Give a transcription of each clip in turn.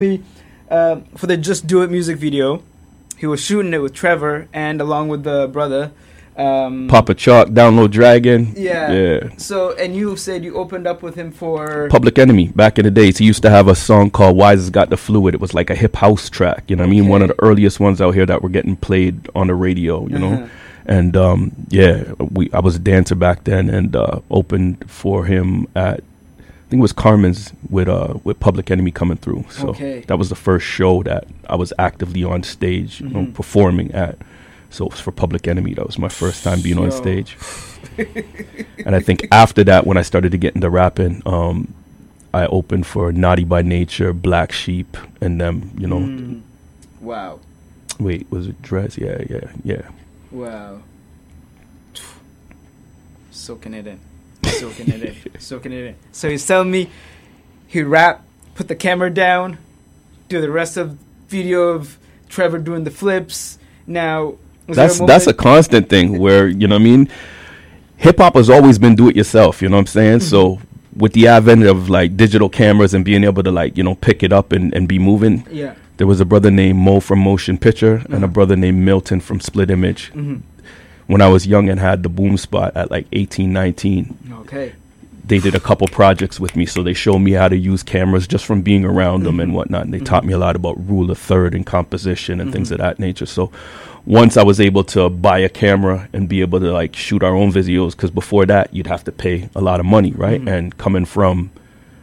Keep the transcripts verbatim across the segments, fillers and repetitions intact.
uh, for the Just Do It music video. He was shooting it with Trevor and along with the brother. Um, Papa Chalk, Download Dragon. Yeah. Yeah. So, and you said you opened up with him for Public Enemy. Back in the days, he used to have a song called Wise Has Got the Fluid. It was like a hip house track. You know what I mean? One of the earliest ones out here that were getting played on the radio, you know? Uh-huh. And, um, yeah, we I was a dancer back then and uh, opened for him at, I think it was Carmen's with uh with Public Enemy coming through. So Okay. that was the first show that I was actively on stage, you know, Mhm. performing at. So it was for Public Enemy. That was my first time being on Yo. stage. And I think after that, when I started to get into rapping, um, I opened for Naughty by Nature, Black Sheep, and them, you know. Mm. Wow. Wait, was it Dress? Yeah, yeah, yeah. Wow. Soaking it in. Soaking it in. Soaking it in. So he's telling me he'd rap, put the camera down, do the rest of video of Trevor doing the flips. Now, was there That's a that's a moment- constant thing where, you know what I mean? Hip hop has always been do it yourself, you know what I'm saying? Mm-hmm. So with the advent of like digital cameras and being able to like, you know, pick it up and, and be moving, Yeah. there was a brother named Mo from Motion Picture and Uh-huh. a brother named Milton from Split Image. hmm When I was young and had the boom spot at like eighteen, nineteen, Okay. they did a couple projects with me. So they showed me how to use cameras just from being around them and whatnot. And they taught me a lot about rule of third and composition and things of that nature. So once I was able to buy a camera and be able to like shoot our own videos, because before that you'd have to pay a lot of money, right? And coming from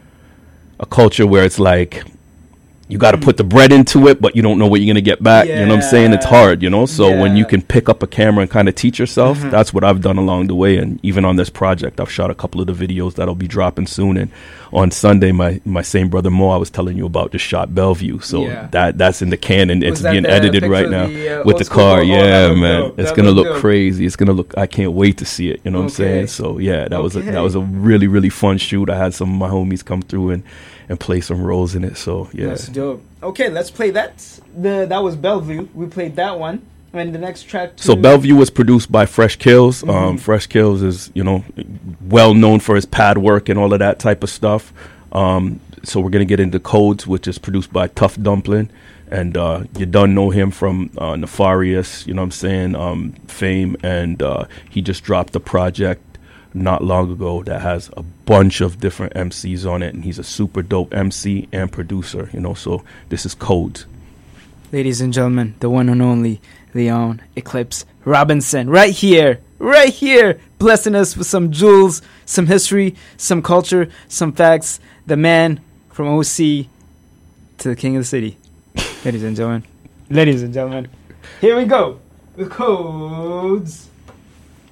a culture where it's like you got to put the bread into it, but you don't know what you're going to get back. You know what I'm saying? It's Yeah. hard, you know? So when you Yeah. can pick up a camera and kind of teach yourself, Mhm. that's what I've done along the way. And even on this project, I've shot a couple of the videos that'll be dropping soon. And on Sunday, my, my same brother Mo, I was telling you about, just shot Bellevue. So Yeah. that that's in the can and Was it's that being the edited picture right of now the, uh, with old the school car. photo? Oh, Yeah, that looked man. dope. It's That going to looked look dope. crazy. It's going to look, I can't wait to see it. You know what I'm Okay. saying? So yeah, that was a, Okay. that was a really, really fun shoot. I had some of my homies come through and, and play some roles in it. So yeah. That's dope. Okay, let's play that. The That was Bellevue. We played that one. And the next track, too. So Bellevue was produced by Fresh Kills. Um, Mhm. Fresh Kills is, you know, well known for his pad work and all of that type of stuff. Um, so we're gonna get into Codes, which is produced by Tough Dumpling, and uh, you done know him from uh, Nefarious, you know what I'm saying, um, fame, and uh, he just dropped a project not long ago that has a bunch of different M Cs on it, and he's a super dope M C and producer, you know. So this is Codes. Ladies and gentlemen, the one and only Leon Eclipse Robinson, right here, right here, blessing us with some jewels, some history, some culture, some facts. The man from O C to the king of the city. Ladies and gentlemen, ladies and gentlemen, here we go with Codes.